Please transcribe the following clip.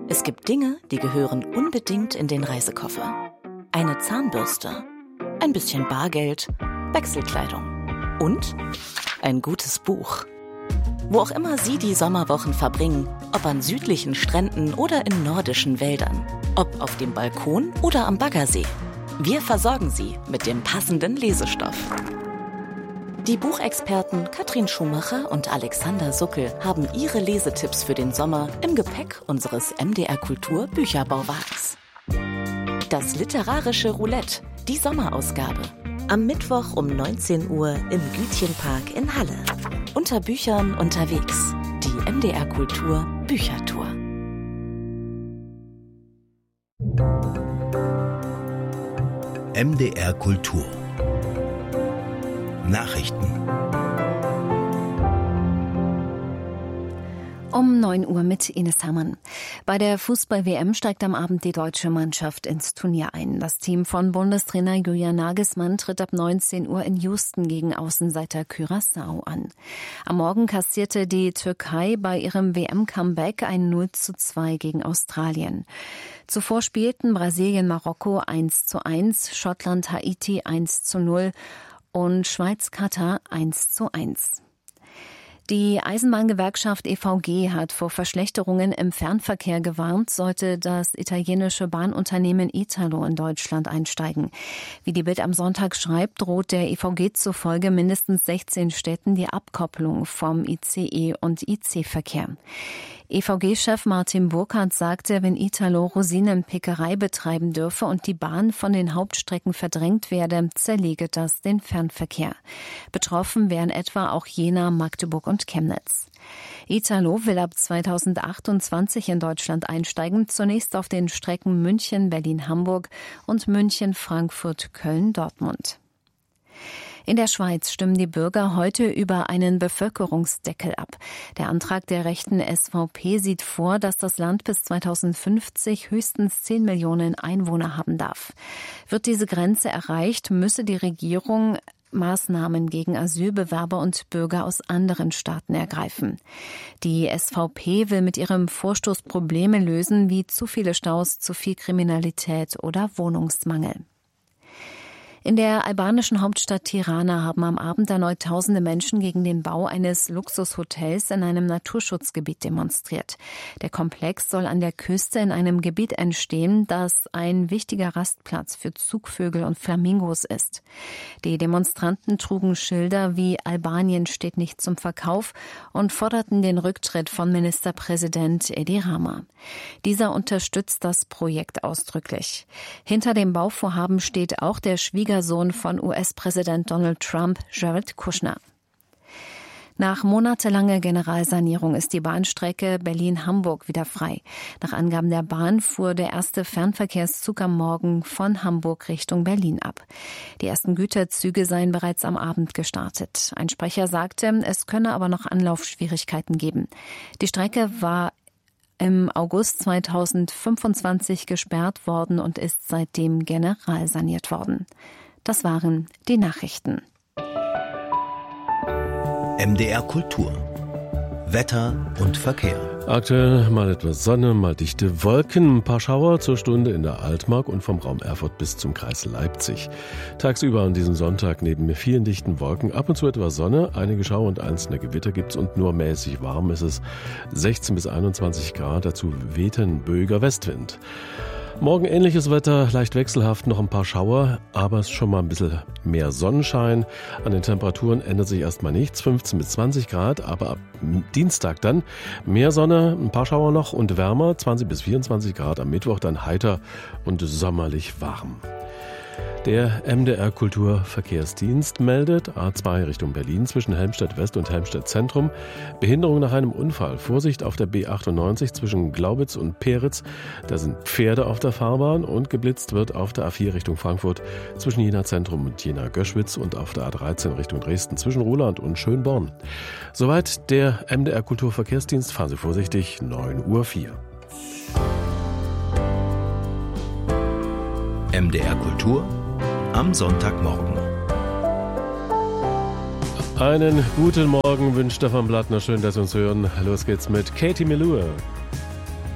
Es gibt Dinge, die gehören unbedingt in den Reisekoffer. Eine Zahnbürste, ein bisschen Bargeld, Wechselkleidung und ein gutes Buch. Wo auch immer Sie die Sommerwochen verbringen, ob an südlichen Stränden oder in nordischen Wäldern, ob auf dem Balkon oder am Baggersee, wir versorgen Sie mit dem passenden Lesestoff. Die Buchexperten Katrin Schumacher und Alexander Suckel haben ihre Lesetipps für den Sommer im Gepäck unseres MDR Kultur Bücherbauwagens. Das literarische Roulette, die Sommerausgabe. Am Mittwoch um 19 Uhr im Gütchenpark in Halle. Unter Büchern unterwegs. Die MDR Kultur Büchertour. MDR Kultur Nachrichten. Um 9 Uhr mit Ines Hermann. Bei der Fußball-WM steigt am Abend die deutsche Mannschaft ins Turnier ein. Das Team von Bundestrainer Julian Nagelsmann tritt ab 19 Uhr in Houston gegen Außenseiter Curaçao an. Am Morgen kassierte die Türkei bei ihrem WM-Comeback ein 0:2 gegen Australien. Zuvor spielten Brasilien-Marokko 1:1, Schottland-Haiti 1:0 und Schweiz-Katar 1:1. Die Eisenbahngewerkschaft EVG hat vor Verschlechterungen im Fernverkehr gewarnt, sollte das italienische Bahnunternehmen Italo in Deutschland einsteigen. Wie die Bild am Sonntag schreibt, droht der EVG zufolge mindestens 16 Städten die Abkopplung vom ICE- und IC-Verkehr. EVG-Chef Martin Burkhardt sagte, wenn Italo Rosinenpickerei betreiben dürfe und die Bahn von den Hauptstrecken verdrängt werde, zerlege das den Fernverkehr. Betroffen wären etwa auch Jena, Magdeburg und Chemnitz. Italo will ab 2028 in Deutschland einsteigen, zunächst auf den Strecken München, Berlin-Hamburg und München, Frankfurt, Köln, Dortmund. In der Schweiz stimmen die Bürger heute über einen Bevölkerungsdeckel ab. Der Antrag der rechten SVP sieht vor, dass das Land bis 2050 höchstens 10 Millionen Einwohner haben darf. Wird diese Grenze erreicht, müsse die Regierung Maßnahmen gegen Asylbewerber und Bürger aus anderen Staaten ergreifen. Die SVP will mit ihrem Vorstoß Probleme lösen, wie zu viele Staus, zu viel Kriminalität oder Wohnungsmangel. In der albanischen Hauptstadt Tirana haben am Abend erneut tausende Menschen gegen den Bau eines Luxushotels in einem Naturschutzgebiet demonstriert. Der Komplex soll an der Küste in einem Gebiet entstehen, das ein wichtiger Rastplatz für Zugvögel und Flamingos ist. Die Demonstranten trugen Schilder wie Albanien steht nicht zum Verkauf und forderten den Rücktritt von Ministerpräsident Edi Rama. Dieser unterstützt das Projekt ausdrücklich. Hinter dem Bauvorhaben steht auch der Schwiegersohn von US-Präsident Donald Trump, Jared Kushner. Nach monatelanger Generalsanierung ist die Bahnstrecke Berlin-Hamburg wieder frei. Nach Angaben der Bahn fuhr der erste Fernverkehrszug am Morgen von Hamburg Richtung Berlin ab. Die ersten Güterzüge seien bereits am Abend gestartet. Ein Sprecher sagte, es könne aber noch Anlaufschwierigkeiten geben. Die Strecke war im August 2025 gesperrt worden und ist seitdem generalsaniert worden. Das waren die Nachrichten. MDR Kultur Wetter und Verkehr. Aktuell mal etwas Sonne, mal dichte Wolken, ein paar Schauer zur Stunde in der Altmark und vom Raum Erfurt bis zum Kreis Leipzig. Tagsüber an diesem Sonntag neben vielen dichten Wolken ab und zu etwas Sonne, einige Schauer und einzelne Gewitter gibt's und nur mäßig warm ist es 16 bis 21 Grad, dazu weht ein böiger Westwind. Morgen ähnliches Wetter, leicht wechselhaft, noch ein paar Schauer, aber es ist schon mal ein bisschen mehr Sonnenschein. An den Temperaturen ändert sich erstmal nichts, 15 bis 20 Grad, aber ab Dienstag dann mehr Sonne, ein paar Schauer noch und wärmer, 20 bis 24 Grad, am Mittwoch dann heiter und sommerlich warm. Der MDR Kulturverkehrsdienst meldet A2 Richtung Berlin zwischen Helmstedt West und Helmstedt Zentrum. Behinderung nach einem Unfall. Vorsicht auf der B98 zwischen Glaubitz und Peritz. Da sind Pferde auf der Fahrbahn und geblitzt wird auf der A4 Richtung Frankfurt zwischen Jena Zentrum und Jena Göschwitz und auf der A13 Richtung Dresden zwischen Roland und Schönborn. Soweit der MDR Kulturverkehrsdienst. Fahren Sie vorsichtig, 9:04 Uhr. MDR Kultur am Sonntagmorgen. Einen guten Morgen wünscht Stefan Blattner. Schön, dass Sie uns hören. Los geht's mit Katie Melua.